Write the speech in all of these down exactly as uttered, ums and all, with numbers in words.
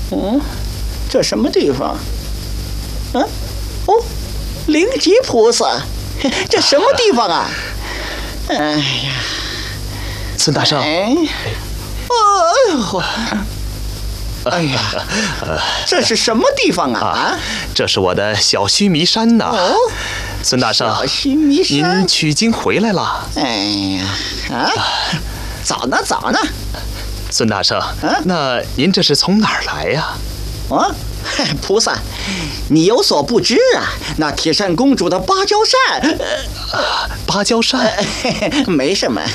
嗯，这什么地方？嗯，哦，灵吉菩萨，这什么地方啊？哎呀， 孙大圣， 哎，哎呦，哎呀，这是什么地方啊？ 啊，这是我的小须弥山呐。 哦， 孙大圣， 小须弥山， 您取经回来了？ 哎呀，啊，早呢早呢。 孙大圣， 啊、 那您这是从哪儿来呀？ 啊，菩萨，你有所不知啊，那铁扇公主的芭蕉扇， 呃啊、芭蕉扇， 呃、没什么。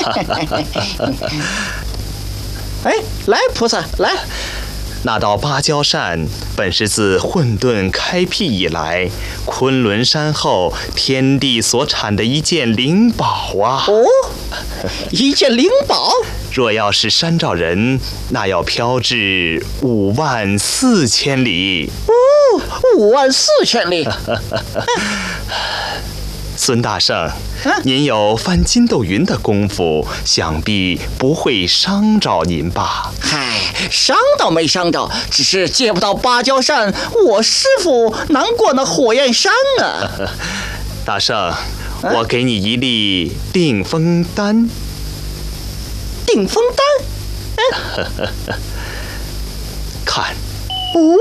哎，来，菩萨，来。 那道芭蕉扇本是自混沌开辟以来，昆仑山后天地所产的一件灵宝啊！ 哦，一件灵宝。 若要是山寨人，那要飘至五万四千里。 哦，五万四千里。 孙大圣， 啊、 您有翻筋斗云的功夫，想必不会伤着您吧？ 嗨，伤倒没伤着，只是借不到芭蕉扇，我师傅难过那火焰山啊。 大圣，啊、我给你一粒定风丹。 定风丹？ 哎、看。 哦。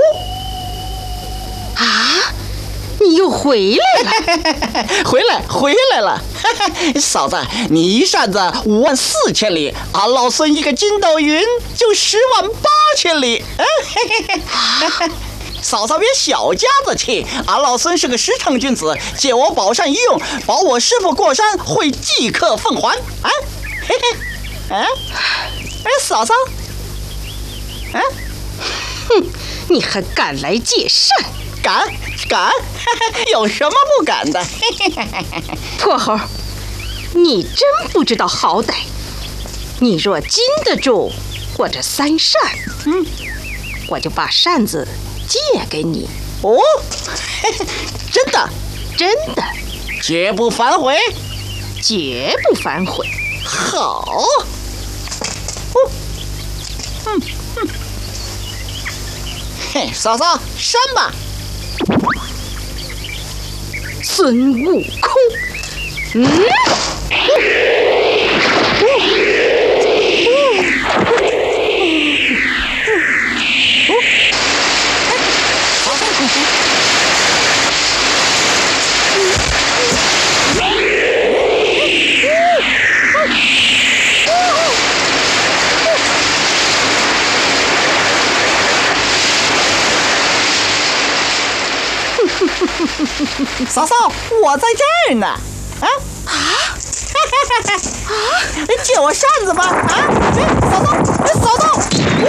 啊！你又回来了， 回来回来了，嫂子，你一扇子五万四千里，俺老孙一个筋斗云就十万八千里。嫂嫂别小家子气，俺老孙是个实诚君子，借我宝扇一用，保我师傅过山会即刻奉还。啊，嘿嘿，啊，哎，嫂嫂，啊， 哼，你还敢来借扇？ 敢敢，有什么不敢的？ 泼猴，你真不知道好歹。你若经得住我这三扇，嗯，我就把扇子借给你。 哦，真的， 真的， 绝不反悔， 绝不反悔。 好，哦，嗯嗯，嘿，嫂嫂，扇吧。 孙悟空，嗯， 嫂嫂，我在这儿呢。啊啊啊！借我扇子吧！啊，嫂嫂，嫂嫂。